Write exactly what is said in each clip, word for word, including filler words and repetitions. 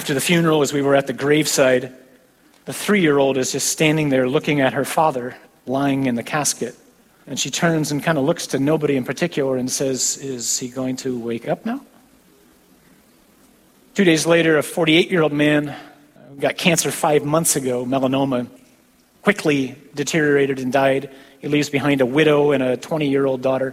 After the funeral, as we were at the graveside, the three-year-old is just standing there looking at her father lying in the casket. And she turns and kind of looks to nobody in particular and says, "Is he going to wake up now?" Two days later, a forty-eight-year-old man who got cancer five months ago, melanoma, quickly deteriorated and died. He leaves behind a widow and a twenty-year-old daughter.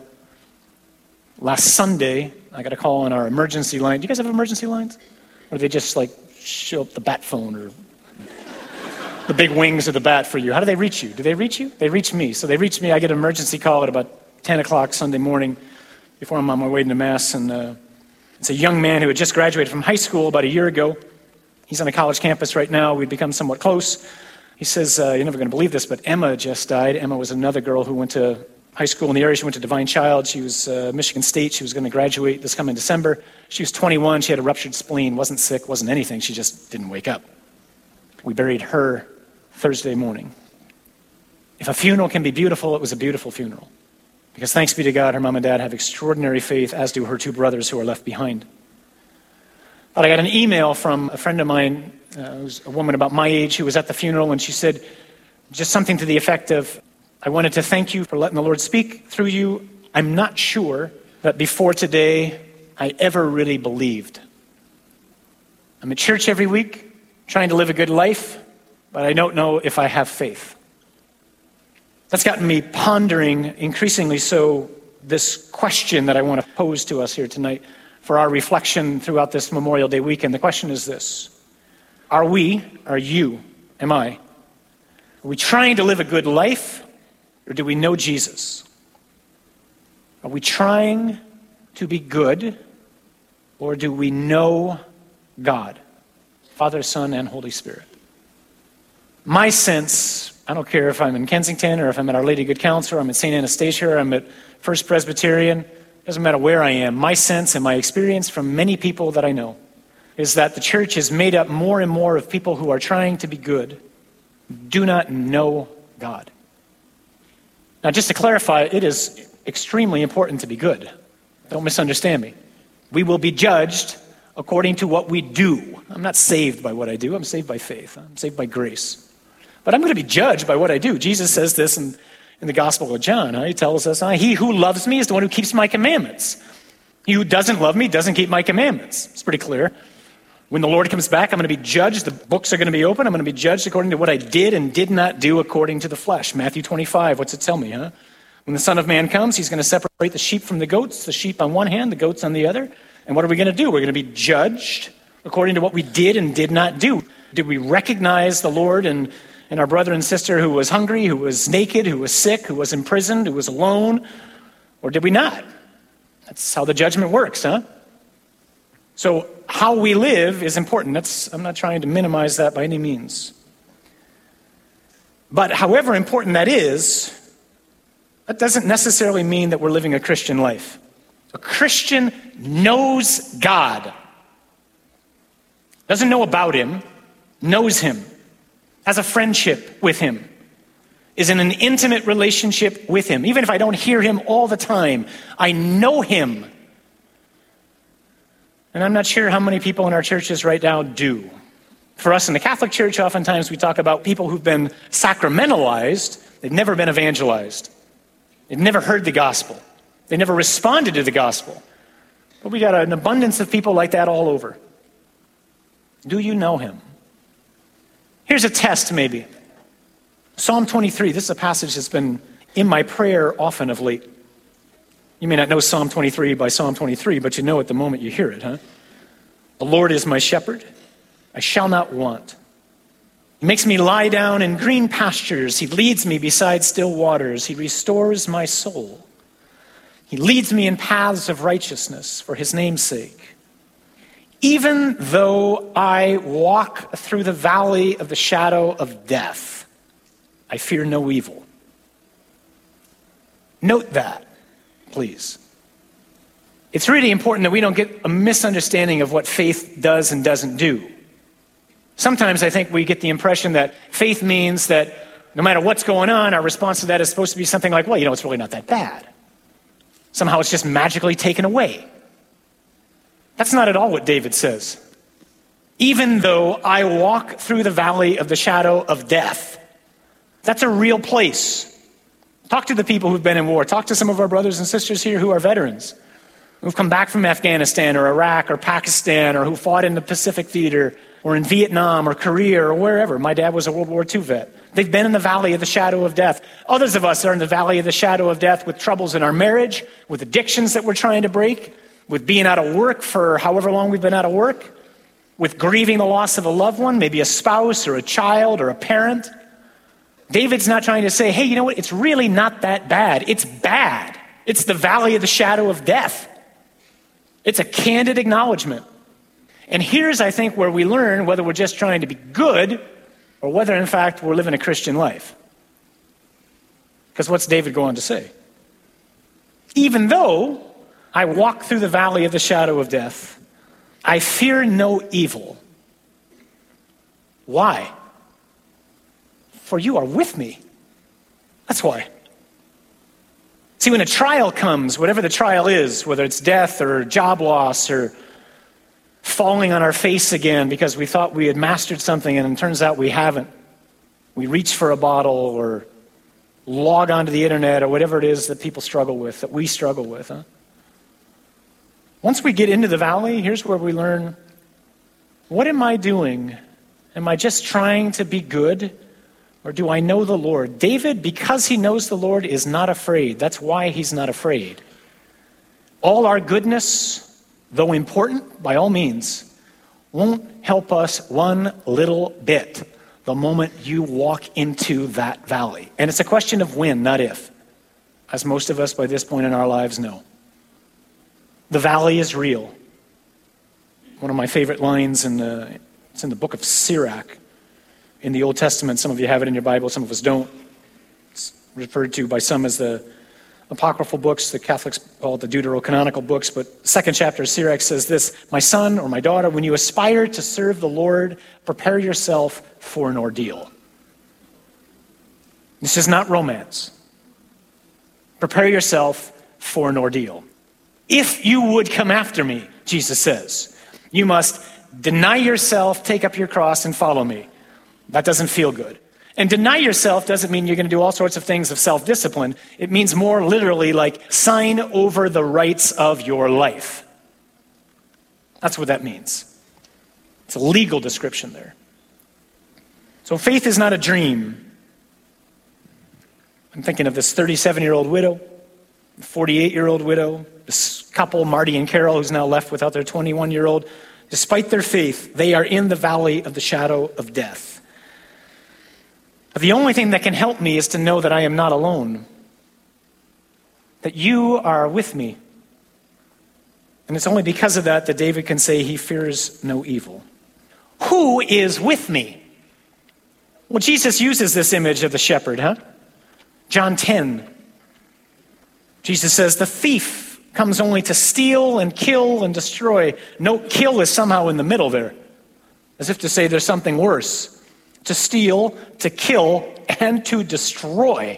Last Sunday, I got a call on our emergency line. Do you guys have emergency lines? Or do they just like show up the bat phone or the big wings of the bat for you? How do they reach you? Do they reach you? They reach me. So they reach me. I get an emergency call at about ten o'clock Sunday morning before I'm on my way to Mass. And uh, it's a young man who had just graduated from high school about a year ago. He's on a college campus right now. We've become somewhat close. He says, uh, you're never going to believe this, but Emma just died. Emma was another girl who went to high school in the area. She went to Divine Child. She was uh, Michigan State. She was going to graduate this coming December. She was twenty-one. She had a ruptured spleen, wasn't sick, wasn't anything. She just didn't wake up. We buried her Thursday morning. If a funeral can be beautiful, it was a beautiful funeral. Because thanks be to God, her mom and dad have extraordinary faith, as do her two brothers who are left behind. But I got an email from a friend of mine, uh, who's a woman about my age, who was at the funeral, and she said just something to the effect of, "I wanted to thank you for letting the Lord speak through you. I'm not sure that before today I ever really believed. I'm at church every week, trying to live a good life, but I don't know if I have faith." That's gotten me pondering increasingly so this question that I want to pose to us here tonight for our reflection throughout this Memorial Day weekend. The question is this: Are we, are you, am I, are we trying to live a good life, or do we know Jesus? Are we trying to be good, or do we know God, Father, Son, and Holy Spirit? My sense, I don't care if I'm in Kensington or if I'm at Our Lady of Good Counsel or I'm at Saint Anastasia or I'm at First Presbyterian, doesn't matter where I am. My sense and my experience from many people that I know is that the church is made up more and more of people who are trying to be good, do not know God. Now, just to clarify, it is extremely important to be good. Don't misunderstand me. We will be judged according to what we do. I'm not saved by what I do. I'm saved by faith. I'm saved by grace. But I'm going to be judged by what I do. Jesus says this in, in the Gospel of John. Huh? He tells us, huh? He who loves me is the one who keeps my commandments. He who doesn't love me doesn't keep my commandments. It's pretty clear. When the Lord comes back, I'm going to be judged. The books are going to be open. I'm going to be judged according to what I did and did not do according to the flesh. Matthew twenty-five, what's it tell me, huh? When the Son of Man comes, he's going to separate the sheep from the goats, the sheep on one hand, the goats on the other. And what are we going to do? We're going to be judged according to what we did and did not do. Did we recognize the Lord and, and our brother and sister who was hungry, who was naked, who was sick, who was imprisoned, who was alone? Or did we not? That's how the judgment works, huh? So how we live is important. That's, I'm not trying to minimize that by any means. But however important that is, that doesn't necessarily mean that we're living a Christian life. A Christian knows God. Doesn't know about him, knows him, has a friendship with him, is in an intimate relationship with him. Even if I don't hear him all the time, I know him. And I'm not sure how many people in our churches right now do. For us in the Catholic Church, oftentimes we talk about people who've been sacramentalized. They've never been evangelized. They've never heard the gospel. They never responded to the gospel. But we got an abundance of people like that all over. Do you know him? Here's a test maybe. Psalm twenty-three, this is a passage that's been in my prayer often of late. You may not know Psalm twenty-three by Psalm twenty-three, but you know it the moment you hear it, huh? The Lord is my shepherd, I shall not want. He makes me lie down in green pastures. He leads me beside still waters. He restores my soul. He leads me in paths of righteousness for his name's sake. Even though I walk through the valley of the shadow of death, I fear no evil. Note that, please. It's really important that we don't get a misunderstanding of what faith does and doesn't do. Sometimes I think we get the impression that faith means that no matter what's going on, our response to that is supposed to be something like, well, you know, it's really not that bad. Somehow it's just magically taken away. That's not at all what David says. Even though I walk through the valley of the shadow of death. That's a real place. Talk to the people who've been in war. Talk to some of our brothers and sisters here who are veterans, who've come back from Afghanistan or Iraq or Pakistan, or who fought in the Pacific Theater or in Vietnam or Korea or wherever. My dad was a World War Two vet. They've been in the valley of the shadow of death. Others of us are in the valley of the shadow of death with troubles in our marriage, with addictions that we're trying to break, with being out of work for however long we've been out of work, with grieving the loss of a loved one, maybe a spouse or a child or a parent. David's not trying to say, hey, you know what? It's really not that bad. It's bad. It's the valley of the shadow of death. It's a candid acknowledgement. And here's, I think, where we learn whether we're just trying to be good or whether, in fact, we're living a Christian life. Because what's David going to say? Even though I walk through the valley of the shadow of death, I fear no evil. Why? For you are with me. That's why. See, when a trial comes, whatever the trial is, whether it's death or job loss or falling on our face again because we thought we had mastered something and it turns out we haven't. We reach for a bottle or log onto the internet or whatever it is that people struggle with, that we struggle with. Huh? Once we get into the valley, here's where we learn, what am I doing? Am I just trying to be good? Or do I know the Lord? David, because he knows the Lord, is not afraid. That's why he's not afraid. All our goodness, though important, by all means, won't help us one little bit the moment you walk into that valley. And it's a question of when, not if, as most of us by this point in our lives know. The valley is real. One of my favorite lines in the, it's in the book of Sirach. In the Old Testament, some of you have it in your Bible, some of us don't. It's referred to by some as the apocryphal books. The Catholics call it the deuterocanonical books. But the second chapter of Sirach says this, my son or my daughter, when you aspire to serve the Lord, prepare yourself for an ordeal. This is not romance. Prepare yourself for an ordeal. If you would come after me, Jesus says, you must deny yourself, take up your cross, and follow me. That doesn't feel good. And deny yourself doesn't mean you're going to do all sorts of things of self-discipline. It means more literally like sign over the rights of your life. That's what that means. It's a legal description there. So faith is not a dream. I'm thinking of this thirty-seven-year-old widow, forty-eight-year-old widow, this couple, Marty and Carol, who's now left without their twenty-one-year-old. Despite their faith, they are in the valley of the shadow of death. But the only thing that can help me is to know that I am not alone, that you are with me. And it's only because of that that David can say he fears no evil. Who is with me? Well, Jesus uses this image of the shepherd, huh? John ten. Jesus says, the thief comes only to steal and kill and destroy. No, kill is somehow in the middle there, as if to say there's something worse. To steal, to kill, and to destroy.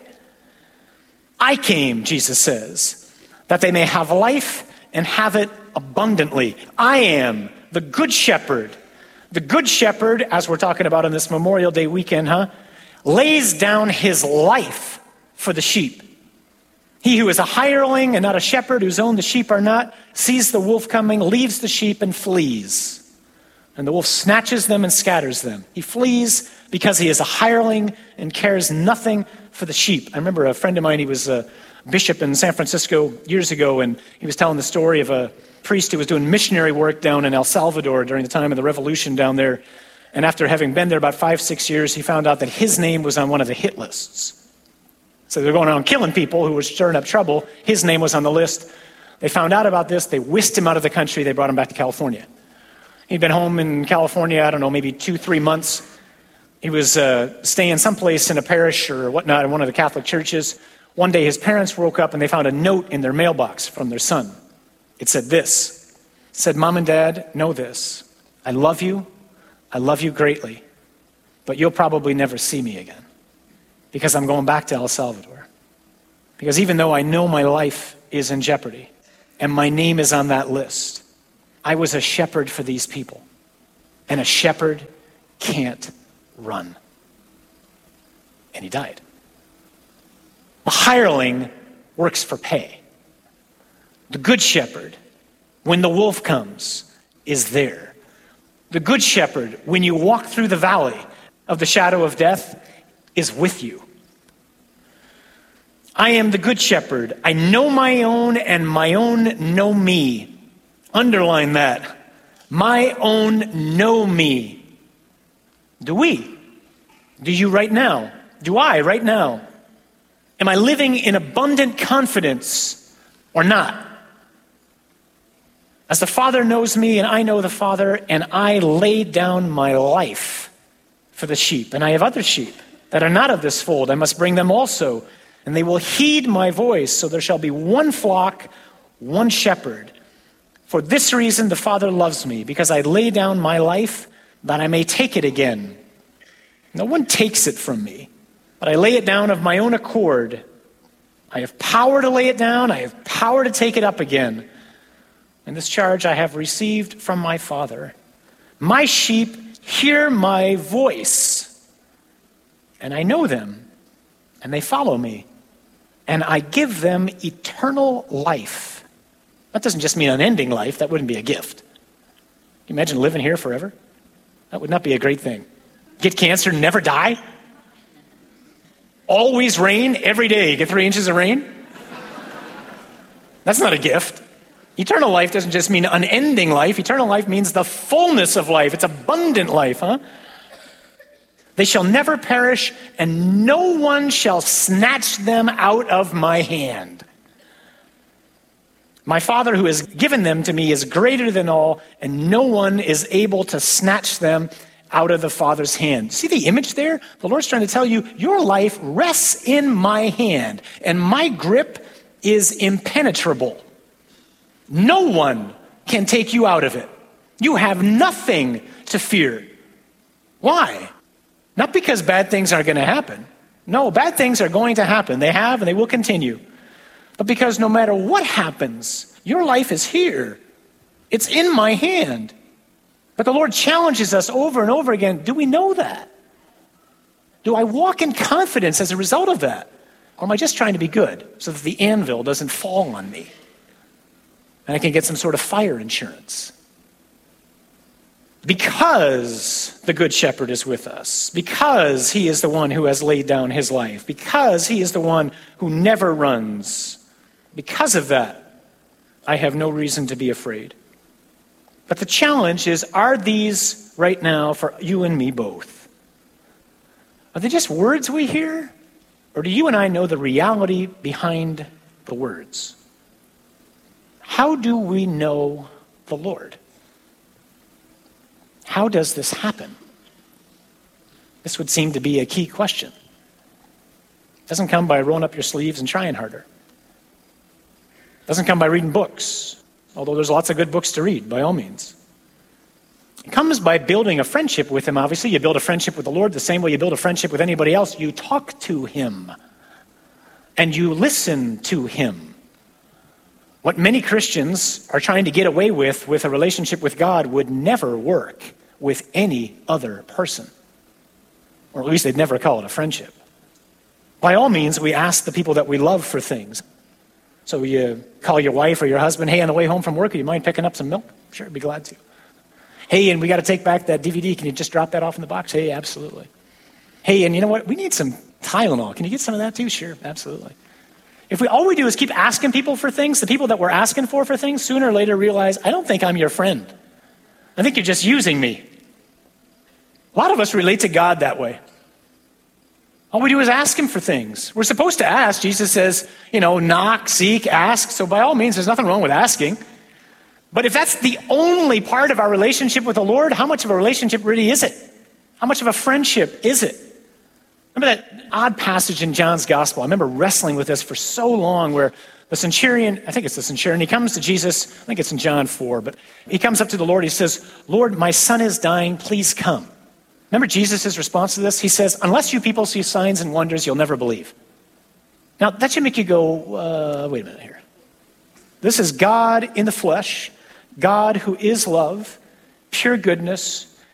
I came, Jesus says, that they may have life and have it abundantly. I am the good shepherd. The good shepherd, as we're talking about on this Memorial Day weekend, huh, lays down his life for the sheep. He who is a hireling and not a shepherd, whose own the sheep are not, sees the wolf coming, leaves the sheep and flees. And the wolf snatches them and scatters them. He flees because he is a hireling and cares nothing for the sheep. I remember a friend of mine, he was a bishop in San Francisco years ago, and he was telling the story of a priest who was doing missionary work down in El Salvador during the time of the revolution down there. And after having been there about five, six years, he found out that his name was on one of the hit lists. So they're going around killing people who were stirring up trouble. His name was on the list. They found out about this. They whisked him out of the country. They brought him back to California. He'd been home in California, I don't know, maybe two, three months. He was uh, staying someplace in a parish or whatnot in one of the Catholic churches. One day his parents woke up and they found a note in their mailbox from their son. It said this. It said, Mom and Dad, know this. I love you. I love you greatly. But you'll probably never see me again because I'm going back to El Salvador. Because even though I know my life is in jeopardy and my name is on that list, I was a shepherd for these people. and a shepherd can't run. And he died. A hireling works for pay. The good shepherd, when the wolf comes, is there. The good shepherd, when you walk through the valley of the shadow of death, is with you. I am the good shepherd. I know my own, and my own know me. Underline that. My own know me. Do we? Do you right now? Do I right now? Am I living in abundant confidence or not? As the Father knows me and I know the Father, and I lay down my life for the sheep, and I have other sheep that are not of this fold. I must bring them also, and they will heed my voice. So there shall be one flock, one shepherd. For this reason the Father loves me, because I lay down my life that I may take it again. No one takes it from me, but I lay it down of my own accord. I have power to lay it down. I have power to take it up again. And this charge I have received from my Father. My sheep hear my voice, and I know them, and they follow me, and I give them eternal life. That doesn't just mean unending life. That wouldn't be a gift. Can you imagine living here forever? That would not be a great thing. Get cancer, never die? Always rain every day. You get three inches of rain? That's not a gift. Eternal life doesn't just mean unending life. Eternal life means the fullness of life. It's abundant life, huh? They shall never perish, and no one shall snatch them out of my hand. My Father who has given them to me is greater than all, and no one is able to snatch them out of the Father's hand. See the image there? The Lord's trying to tell you, your life rests in my hand, and my grip is impenetrable. No one can take you out of it. You have nothing to fear. Why? Not because bad things are going to happen. No, bad things are going to happen. They have and they will continue. But because no matter what happens, your life is here. It's in my hand. But the Lord challenges us over and over again. Do we know that? Do I walk in confidence as a result of that? Or am I just trying to be good so that the anvil doesn't fall on me? And I can get some sort of fire insurance. Because the Good Shepherd is with us, because he is the one who has laid down his life, because he is the one who never runs, because of that, I have no reason to be afraid. But the challenge is, are these right now for you and me both? Are they just words we hear? Or do you and I know the reality behind the words? How do we know the Lord? How does this happen? This would seem to be a key question. It doesn't come by rolling up your sleeves and trying harder. It doesn't come by reading books, although there's lots of good books to read, by all means. It comes by building a friendship with him, obviously. You build a friendship with the Lord the same way you build a friendship with anybody else. You talk to him, and you listen to him. What many Christians are trying to get away with, with a relationship with God, would never work with any other person. Or at least they'd never call it a friendship. By all means, we ask the people that we love for things. So you call your wife or your husband, hey, on the way home from work, do you mind picking up some milk? Sure, I'd be glad to. Hey, and we got to take back that D V D. Can you just drop that off in the box? Hey, absolutely. Hey, and you know what? We need some Tylenol. Can you get some of that too? Sure, absolutely. If we all we do is keep asking people for things, the people that we're asking for for things, sooner or later realize, I don't think I'm your friend. I think you're just using me. A lot of us relate to God that way. All we do is ask him for things. We're supposed to ask. Jesus says, you know, knock, seek, ask. So by all means, there's nothing wrong with asking. But if that's the only part of our relationship with the Lord, how much of a relationship really is it? How much of a friendship is it? Remember that odd passage in John's gospel? I remember wrestling with this for so long, where the centurion, I think it's the centurion, he comes to Jesus, I think it's in John four, but he comes up to the Lord, he says, Lord, my son is dying, please come. Remember Jesus' response to this? He says, unless you people see signs and wonders, you'll never believe. Now, that should make you go, uh, wait a minute here. This is God in the flesh, God who is love, pure goodness,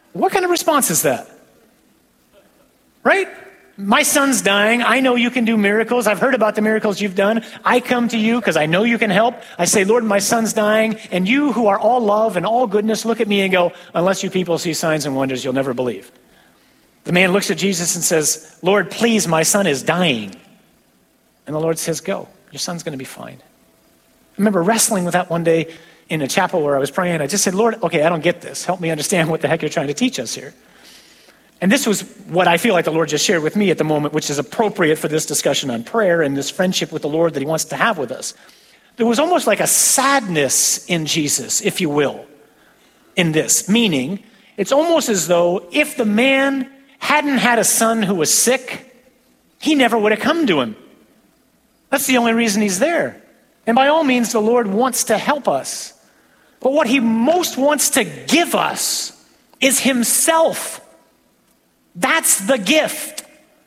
What kind of response is that? Right? My son's dying. I know you can do miracles. I've heard about the miracles you've done. I come to you because I know you can help. I say, Lord, my son's dying. And you who are all love and all goodness look at me and go, unless you people see signs and wonders, you'll never believe. The man looks at Jesus and says, Lord, please, my son is dying. And the Lord says, go. Your son's going to be fine. I remember wrestling with that one day in a chapel where I was praying. I just said, Lord, okay, I don't get this. Help me understand what the heck you're trying to teach us here. And this was what I feel like the Lord just shared with me at the moment, which is appropriate for this discussion on prayer and this friendship with the Lord that he wants to have with us. There was almost like a sadness in Jesus, if you will, in this. Meaning, it's almost as though if the man hadn't had a son who was sick, he never would have come to him. That's the only reason he's there. And by all means, the Lord wants to help us. But what he most wants to give us is himself. That's the gift.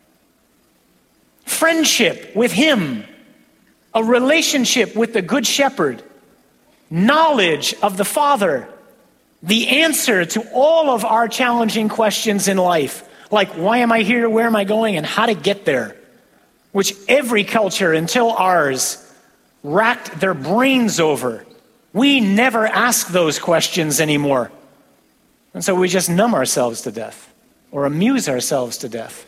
Friendship with him, a relationship with the Good Shepherd, knowledge of the Father, the answer to all of our challenging questions in life, like why am I here, where am I going, and how to get there, which every culture until ours racked their brains over. We never ask those questions anymore. And so we just numb ourselves to death or amuse ourselves to death.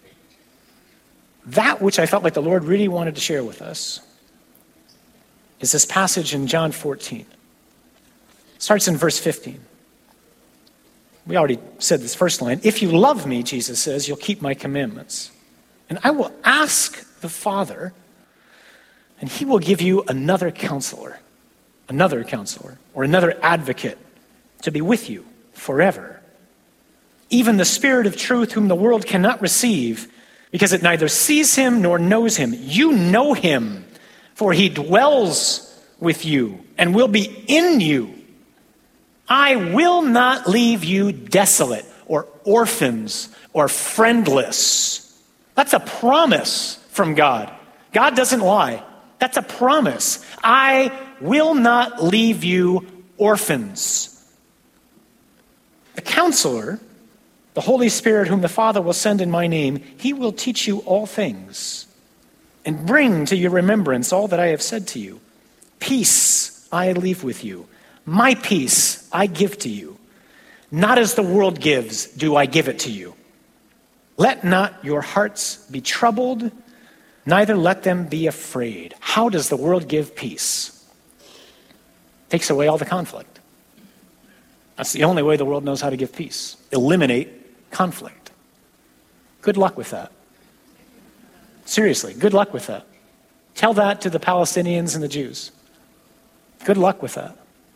That which I felt like the Lord really wanted to share with us is this passage in John fourteen. It starts in verse fifteen. We already said this first line. If you love me, Jesus says, you'll keep my commandments. And I will ask the Father, and he will give you another counselor, another counselor, or another advocate to be with you forever. Even the Spirit of truth whom the world cannot receive, because it neither sees him nor knows him. You know him, for he dwells with you and will be in you. I will not leave you desolate or orphans or friendless. That's a promise from God. God doesn't lie. That's a promise. I will not leave you orphans. The counselor, the Holy Spirit whom the Father will send in my name, he will teach you all things and bring to your remembrance all that I have said to you. Peace I leave with you. My peace I give to you. Not as the world gives do I give it to you. Let not your hearts be troubled, neither let them be afraid. How does the world give peace? Takes away all the conflict. That's the only way the world knows how to give peace. Eliminate conflict. Good luck with that. Seriously, good luck with that. Tell that to the Palestinians and the Jews. Good luck with that.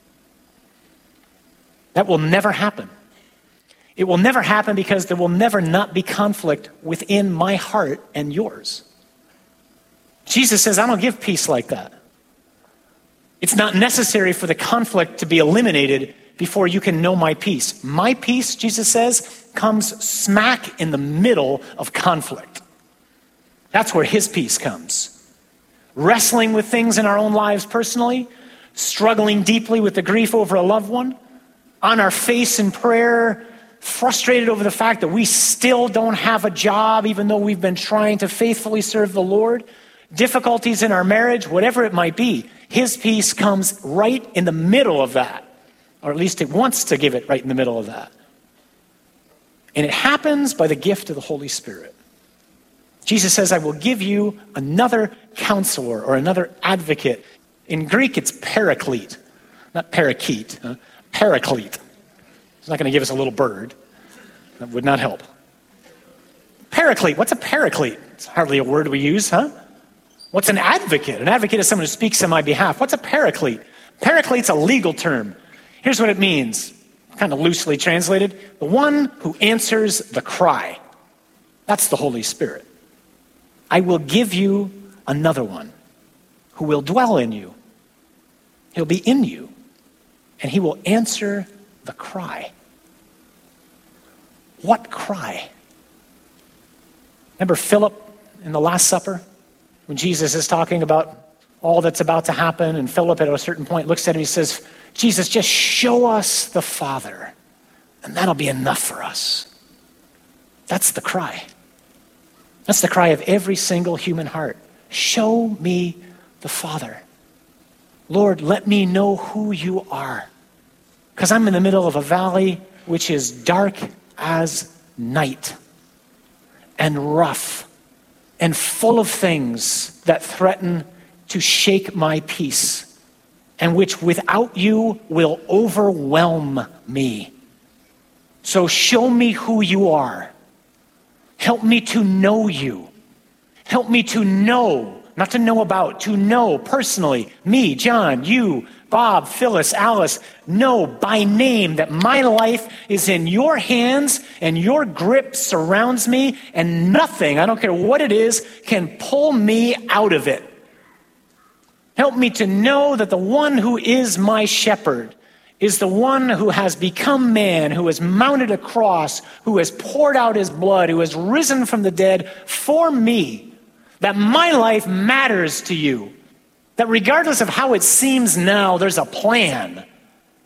That will never happen. It will never happen because there will never not be conflict within my heart and yours. Jesus says, I don't give peace like that. It's not necessary for the conflict to be eliminated before you can know my peace. My peace, Jesus says, comes smack in the middle of conflict. That's where his peace comes. Wrestling with things in our own lives personally, struggling deeply with the grief over a loved one, on our face in prayer, frustrated over the fact that we still don't have a job even though we've been trying to faithfully serve the Lord, difficulties in our marriage, whatever it might be, his peace comes right in the middle of that. Or at least it wants to give it right in the middle of that. And it happens by the gift of the Holy Spirit. Jesus says, I will give you another counselor or another advocate. In Greek, it's paraclete, not parakeet, huh? Paraclete. He's not going to give us a little bird. That would not help. Paraclete, what's a paraclete? It's hardly a word we use, huh? What's an advocate? An advocate is someone who speaks on my behalf. What's a paraclete? Paraclete's a legal term. Here's what it means, kind of loosely translated. The one who answers the cry. That's the Holy Spirit. I will give you another one who will dwell in you. He'll be in you, and he will answer the cry. What cry? Remember Philip in the Last Supper? When Jesus is talking about all that's about to happen, and Philip at a certain point looks at him and he says, Jesus, just show us the Father, And that'll be enough for us. That's the cry. That's the cry of every single human heart. Show me the Father. Lord, let me know who you are. Because I'm in the middle of a valley which is dark as night and rough and full of things that threaten to shake my peace and which without you will overwhelm me. So show me who you are. Help me to know you. Help me to know, not to know about, to know personally, me, John, you, Bob, Phyllis, Alice, know by name that my life is in your hands and your grip surrounds me and nothing, I don't care what it is, can pull me out of it. Help me to know that the one who is my shepherd is the one who has become man, who has mounted a cross, who has poured out his blood, who has risen from the dead for me, that my life matters to you, that regardless of how it seems now, there's a plan. A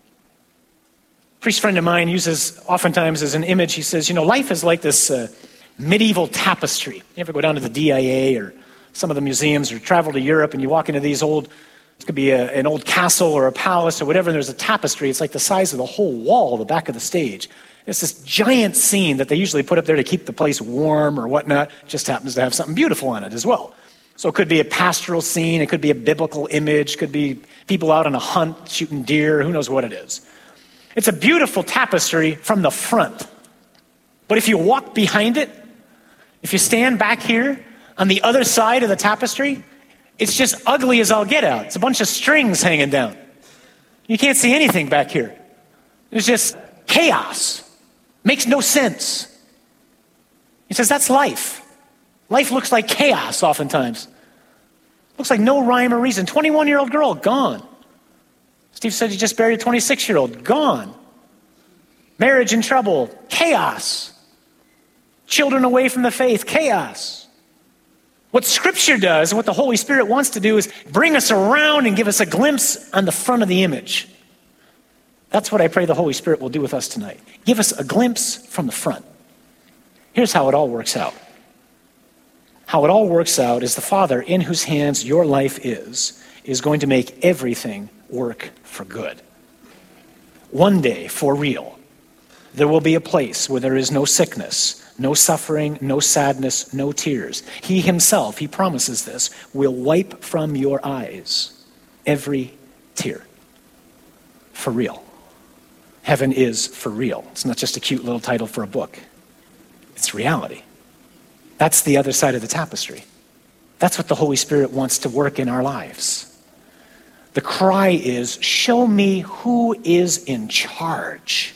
priest friend of mine uses oftentimes as an image, he says, you know, life is like this uh, medieval tapestry. You ever go down to the D I A or some of the museums or travel to Europe and you walk into these old, it could be a, an old castle or a palace or whatever, and there's a tapestry. It's like the size of the whole wall, the back of the stage. It's this giant scene that they usually put up there to keep the place warm or whatnot. It just happens to have something beautiful on it as well. So it could be a pastoral scene, it could be a biblical image, could be people out on a hunt shooting deer, who knows what it is. It's a beautiful tapestry from the front. But if you walk behind it, if you stand back here on the other side of the tapestry, it's just ugly as all get out. It's a bunch of strings hanging down. You can't see anything back here. There's just chaos. Makes no sense. He says that's life. Life looks like chaos oftentimes. Looks like no rhyme or reason. twenty-one-year-old girl, gone. Steve said he just buried a twenty-six-year-old, gone. Marriage in trouble, chaos. Children away from the faith, chaos. What Scripture does and what the Holy Spirit wants to do is bring us around and give us a glimpse on the front of the image. That's what I pray the Holy Spirit will do with us tonight. Give us a glimpse from the front. Here's how it all works out. How it all works out is the Father in whose hands your life is, is going to make everything work for good. One day, for real, there will be a place where there is no sickness, no suffering, no sadness, no tears. He himself, he promises this, will wipe from your eyes every tear. For real. Heaven is for real. It's not just a cute little title for a book. It's reality. That's the other side of the tapestry. That's what the Holy Spirit wants to work in our lives. The cry is, show me who is in charge.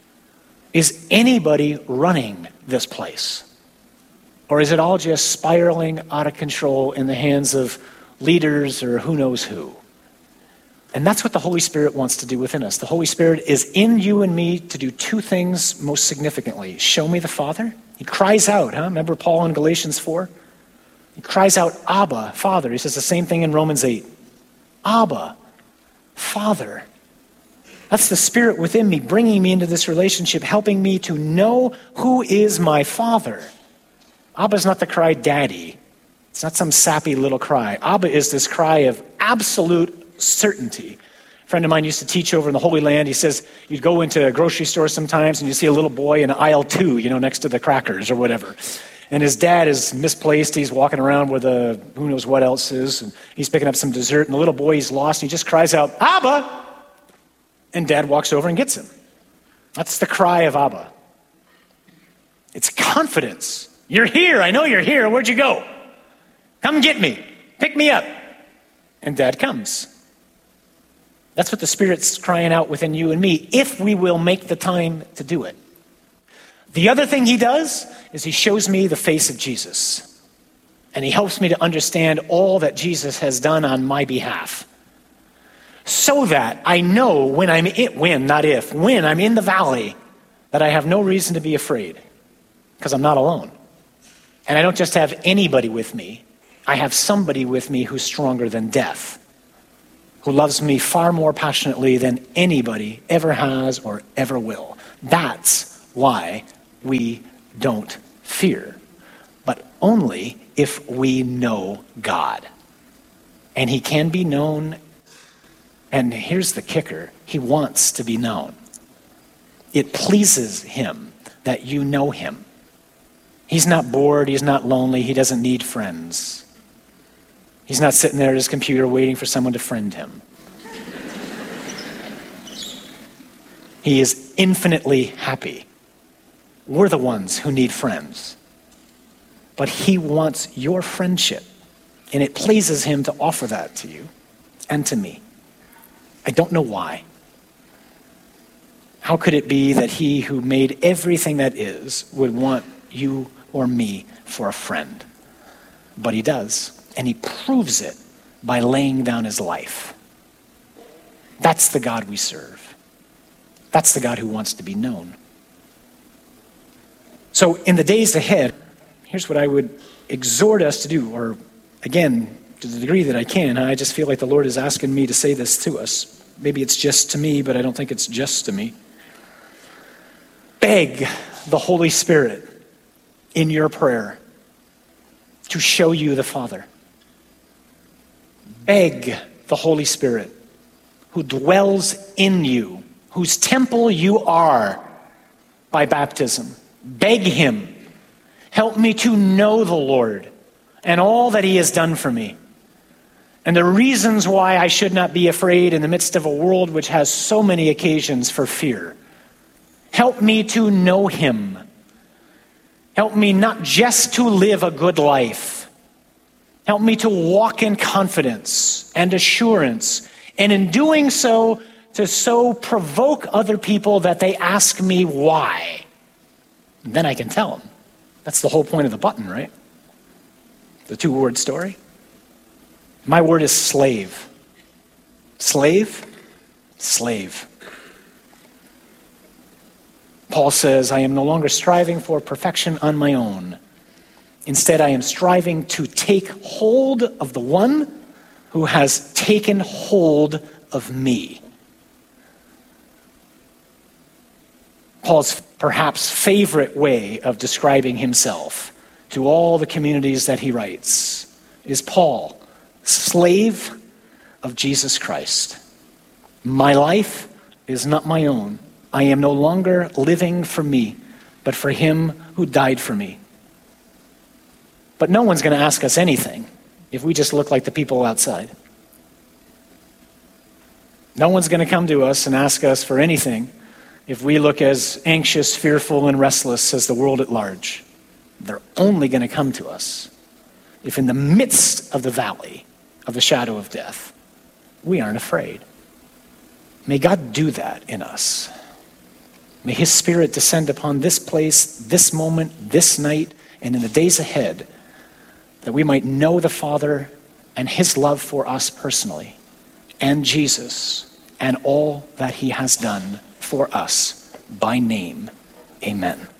Is anybody running this place? Or is it all just spiraling out of control in the hands of leaders or who knows who? And that's what the Holy Spirit wants to do within us. The Holy Spirit is in you and me to do two things most significantly. Show me the Father. He cries out, huh? Remember Paul in Galatians four? He cries out, Abba, Father. He says the same thing in Romans eight. Abba, Father. That's the Spirit within me, bringing me into this relationship, helping me to know who is my Father. Abba is not the cry, Daddy. It's not some sappy little cry. Abba is this cry of absolute certainty. A friend of mine used to teach over in the Holy Land. He says you'd go into a grocery store sometimes and you see a little boy in aisle two, you know, next to the crackers or whatever. And his dad is misplaced. He's walking around with a who knows what else is. And he's picking up some dessert. And the little boy, he's lost. And he just cries out, Abba! And dad walks over and gets him. That's the cry of Abba. It's confidence. You're here. I know you're here. Where'd you go? Come get me. Pick me up. And dad comes. That's what the Spirit's crying out within you and me, if we will make the time to do it. The other thing he does is he shows me the face of Jesus. And he helps me to understand all that Jesus has done on my behalf. So that I know when I'm in, when, not if, when I'm in the valley, that I have no reason to be afraid. Because I'm not alone. And I don't just have anybody with me. I have somebody with me who's stronger than death. Who loves me far more passionately than anybody ever has or ever will. That's why we don't fear, but only if we know God. And he can be known, and here's the kicker, he wants to be known. It pleases him that you know him. He's not bored, he's not lonely, he doesn't need friends. He's not sitting there at his computer waiting for someone to friend him. He is infinitely happy. We're the ones who need friends. But he wants your friendship, and it pleases him to offer that to you and to me. I don't know why. How could it be that he who made everything that is would want you or me for a friend? But he does, and he proves it by laying down his life. That's the God we serve. That's the God who wants to be known. So in the days ahead, here's what I would exhort us to do, or again, to the degree that I can. I just feel like the Lord is asking me to say this to us. Maybe it's just to me, but I don't think it's just to me. Beg the Holy Spirit in your prayer to show you the Father. Beg the Holy Spirit who dwells in you, whose temple you are by baptism. Beg him, help me to know the Lord and all that he has done for me, and the reasons why I should not be afraid in the midst of a world which has so many occasions for fear. Help me to know him. Help me not just to live a good life. Help me to walk in confidence and assurance, and in doing so, to so provoke other people that they ask me why. And then I can tell them. That's the whole point of the button, right? The two-word story. My word is slave. Slave? Slave. Paul says, I am no longer striving for perfection on my own. Instead, I am striving to take hold of the one who has taken hold of me. Paul's perhaps favorite way of describing himself to all the communities that he writes is Paul, slave of Jesus Christ. My life is not my own. I am no longer living for me, but for him who died for me. But no one's going to ask us anything if we just look like the people outside. No one's going to come to us and ask us for anything if we look as anxious, fearful, and restless as the world at large. They're only going to come to us if in the midst of the valley of the shadow of death, we aren't afraid. May God do that in us. May his Spirit descend upon this place, this moment, this night, and in the days ahead, that we might know the Father and his love for us personally, and Jesus, and all that he has done for us by name. Amen.